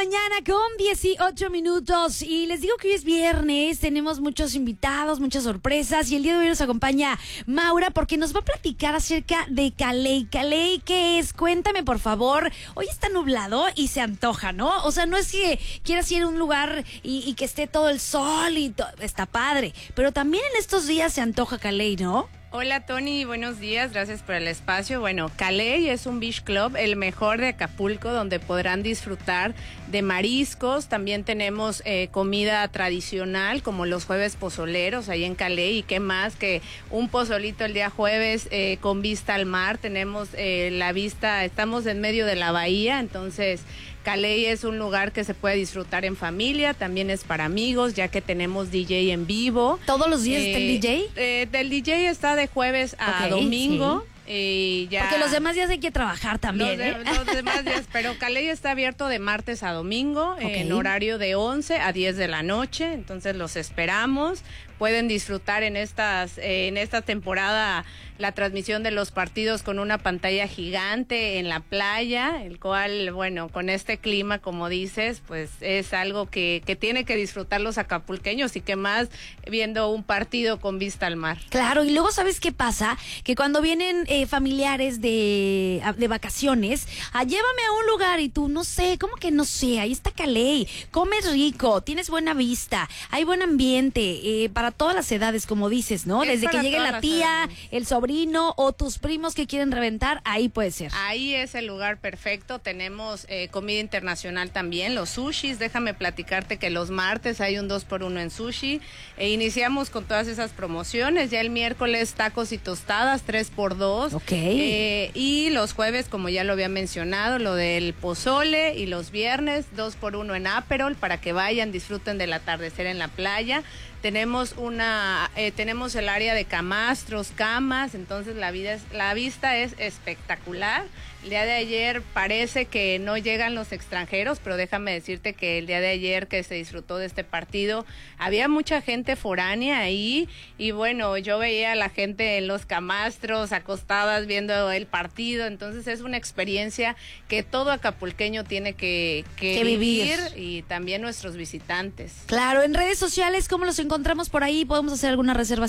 mañana con 18 minutos y les digo que hoy es viernes, tenemos muchos invitados, muchas sorpresas y el día de hoy nos acompaña Maura porque nos va a platicar acerca de Caley. Caley, ¿qué es? Cuéntame por favor. Hoy está nublado y se antoja, ¿no? O sea, no es que quieras ir a un lugar y que esté todo el sol y está padre, pero también en estos días se antoja Caley, ¿no? Hola Tony, buenos días, gracias por el espacio. Bueno, Caley es un beach club, el mejor de Acapulco, donde podrán disfrutar de mariscos. También tenemos comida tradicional, como los jueves pozoleros ahí en Caley. Y qué más que un pozolito el día jueves con vista al mar. Tenemos la vista, estamos en medio de la bahía, entonces Caley es un lugar que se puede disfrutar en familia, también es para amigos, ya que tenemos DJ en vivo. ¿Todos los días está el DJ? Del DJ está de jueves a domingo. Sí. Ya porque los demás días hay que trabajar también. Los demás días, pero Caley está abierto de martes a domingo, en horario de 11 a 10 de la noche, entonces los esperamos. Pueden disfrutar en esta temporada la transmisión de los partidos con una pantalla gigante en la playa, el cual, bueno, con este clima, como dices, pues es algo que tiene que disfrutar los acapulqueños y que más viendo un partido con vista al mar. Claro, y luego ¿sabes qué pasa? Que cuando vienen familiares de vacaciones, llévame a un lugar y tú, no sé, ¿cómo que no sé? Ahí está Caley, comes rico, tienes buena vista, hay buen ambiente, para todas las edades, como dices, ¿no? Desde que llegue la tía, el sobrino o tus primos que quieren reventar, ahí puede ser. Ahí es el lugar perfecto. Tenemos comida internacional también, los sushis. Déjame platicarte que los martes hay un 2x1 en sushi. Iniciamos con todas esas promociones. Ya el miércoles tacos y tostadas, 3x2. Y los jueves, como ya lo había mencionado, lo del pozole, y los viernes 2x1 en Aperol para que vayan, disfruten del atardecer en la playa. Tenemos tenemos el área de camastros, camas, entonces la vista es espectacular. El día de ayer parece que no llegan los extranjeros, pero déjame decirte que el día de ayer que se disfrutó de este partido, había mucha gente foránea ahí y bueno, yo veía a la gente en los camastros acostadas viendo el partido, entonces es una experiencia que todo acapulqueño tiene que vivir y también nuestros visitantes. Claro, en redes sociales, ¿cómo los encontramos por ahí? ¿Podemos hacer alguna reserva?